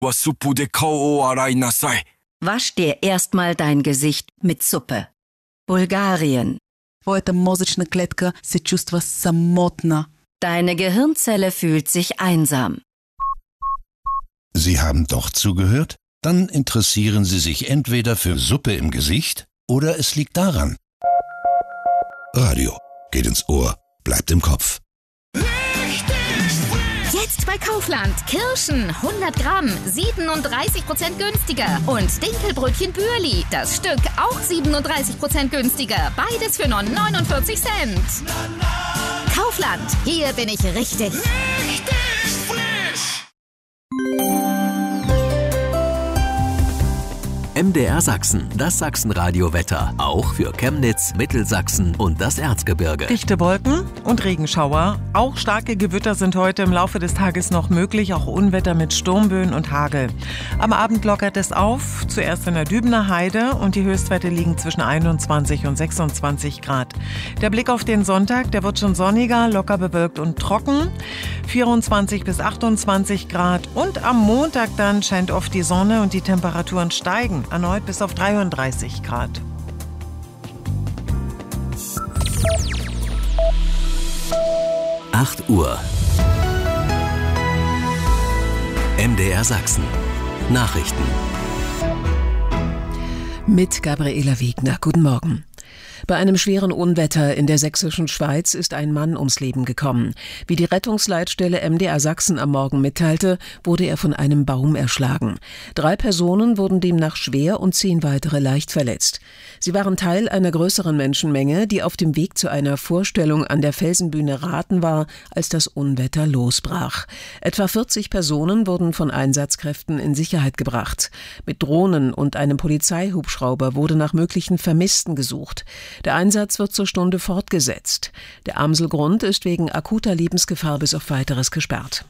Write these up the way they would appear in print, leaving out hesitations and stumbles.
はスープで顔を洗いなさい. Wasch dir erstmal dein Gesicht mit Suppe. Bulgarien. Твоята мозъчна клетка се чувства самотна. Deine Gehirnzelle fühlt sich einsam. Sie haben doch zugehört? Dann interessieren Sie sich entweder für Suppe im Gesicht oder es liegt daran. Radio geht ins Ohr, bleibt im Kopf. Jetzt bei Kaufland. Kirschen 100 Gramm, 37% günstiger. Und Dinkelbrötchen Bürli, das Stück auch 37% günstiger. Beides für nur 49 Cent. Kaufland, hier bin ich richtig. MDR Sachsen, das Sachsenradio-Wetter. Auch für Chemnitz, Mittelsachsen und das Erzgebirge. Dichte Wolken und Regenschauer. Auch starke Gewitter sind heute im Laufe des Tages noch möglich. Auch Unwetter mit Sturmböen und Hagel. Am Abend lockert es auf. Zuerst in der Dübener Heide. Und die Höchstwerte liegen zwischen 21 und 26 Grad. Der Blick auf den Sonntag, der wird schon sonniger, locker bewölkt und trocken. 24 bis 28 Grad. Und am Montag dann scheint oft die Sonne und die Temperaturen steigen. Erneut bis auf 33 Grad. Acht Uhr. MDR Sachsen. Nachrichten. Mit Gabriela Wegner. Guten Morgen. Bei einem schweren Unwetter in der sächsischen Schweiz ist ein Mann ums Leben gekommen. Wie die Rettungsleitstelle MDR Sachsen am Morgen mitteilte, wurde er von einem Baum erschlagen. 3 Personen wurden demnach schwer und 10 weitere leicht verletzt. Sie waren Teil einer größeren Menschenmenge, die auf dem Weg zu einer Vorstellung an der Felsenbühne Rathen war, als das Unwetter losbrach. Etwa 40 Personen wurden von Einsatzkräften in Sicherheit gebracht. Mit Drohnen und einem Polizeihubschrauber wurde nach möglichen Vermissten gesucht. Der Einsatz wird zur Stunde fortgesetzt. Der Amselgrund ist wegen akuter Lebensgefahr bis auf Weiteres gesperrt.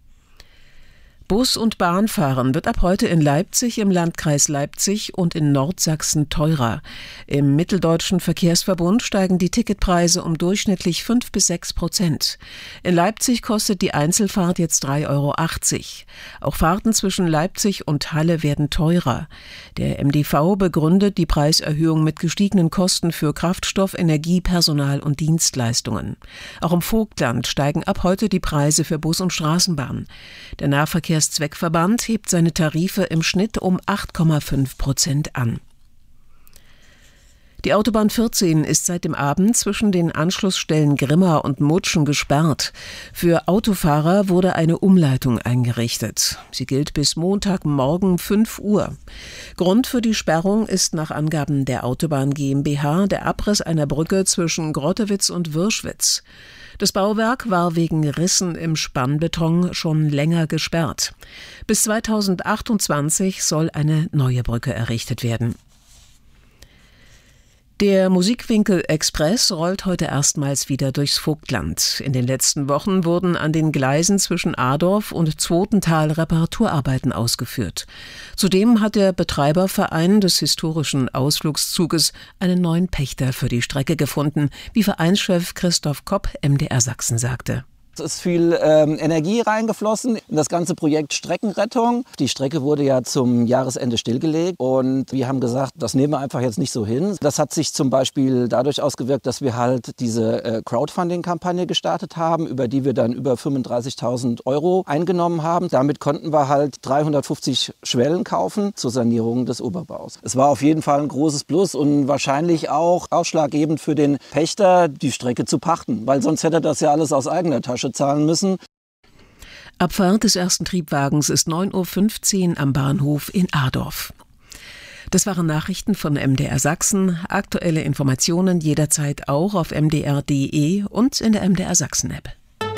Bus- und Bahnfahren wird ab heute in Leipzig, im Landkreis Leipzig und in Nordsachsen teurer. Im Mitteldeutschen Verkehrsverbund steigen die Ticketpreise um durchschnittlich 5 bis 6%. In Leipzig kostet die Einzelfahrt jetzt 3,80 Euro. Auch Fahrten zwischen Leipzig und Halle werden teurer. Der MDV begründet die Preiserhöhung mit gestiegenen Kosten für Kraftstoff, Energie, Personal und Dienstleistungen. Auch im Vogtland steigen ab heute die Preise für Bus und Straßenbahn. Der Nahverkehrszweckverband hebt seine Tarife im Schnitt um 8,5% an. Die Autobahn 14 ist seit dem Abend zwischen den Anschlussstellen Grimma und Mutschen gesperrt. Für Autofahrer wurde eine Umleitung eingerichtet. Sie gilt bis Montagmorgen 5 Uhr. Grund für die Sperrung ist nach Angaben der Autobahn GmbH der Abriss einer Brücke zwischen Grottewitz und Wirschwitz. Das Bauwerk war wegen Rissen im Spannbeton schon länger gesperrt. Bis 2028 soll eine neue Brücke errichtet werden. Der Musikwinkel-Express rollt heute erstmals wieder durchs Vogtland. In den letzten Wochen wurden an den Gleisen zwischen Adorf und Zwotental Reparaturarbeiten ausgeführt. Zudem hat der Betreiberverein des historischen Ausflugszuges einen neuen Pächter für die Strecke gefunden, wie Vereinschef Christoph Kopp MDR Sachsen sagte. Es ist viel Energie reingeflossen in das ganze Projekt Streckenrettung. Die Strecke wurde ja zum Jahresende stillgelegt und wir haben gesagt, das nehmen wir einfach jetzt nicht so hin. Das hat sich zum Beispiel dadurch ausgewirkt, dass wir halt diese Crowdfunding-Kampagne gestartet haben, über die wir dann über 35.000 € eingenommen haben. Damit konnten wir halt 350 Schwellen kaufen zur Sanierung des Oberbaus. Es war auf jeden Fall ein großes Plus und wahrscheinlich auch ausschlaggebend für den Pächter, die Strecke zu pachten, weil sonst hätte er das ja alles aus eigener Tasche zahlen müssen. Abfahrt des ersten Triebwagens ist 9:15 Uhr am Bahnhof in Adorf. Das waren Nachrichten von MDR Sachsen. Aktuelle Informationen jederzeit auch auf mdr.de und in der MDR Sachsen-App.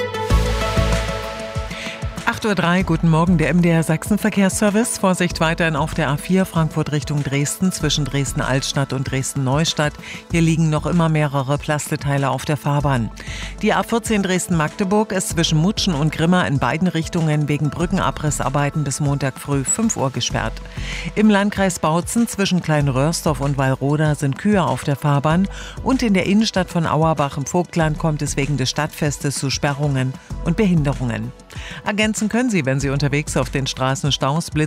8:03 Uhr, guten Morgen, der MDR Sachsen Verkehrsservice. Vorsicht weiterhin auf der A4 Frankfurt Richtung Dresden zwischen Dresden-Altstadt und Dresden-Neustadt. Hier liegen noch immer mehrere Plasteteile auf der Fahrbahn. Die A14 Dresden-Magdeburg ist zwischen Mutschen und Grimma in beiden Richtungen wegen Brückenabrissarbeiten bis Montag früh 5 Uhr gesperrt. Im Landkreis Bautzen zwischen Kleinröhrsdorf und Wallroda sind Kühe auf der Fahrbahn und in der Innenstadt von Auerbach im Vogtland kommt es wegen des Stadtfestes zu Sperrungen und Behinderungen. Ergänzen können Sie, wenn Sie unterwegs auf den Straßen Staus,